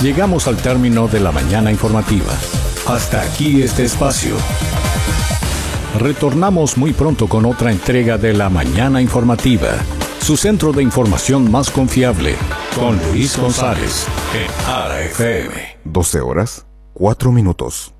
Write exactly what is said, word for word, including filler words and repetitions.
Llegamos al término de la mañana informativa. Hasta aquí este espacio. Retornamos muy pronto con otra entrega de la mañana informativa, su centro de información más confiable, con Luis González, en A R A F M. doce horas, cuatro minutos.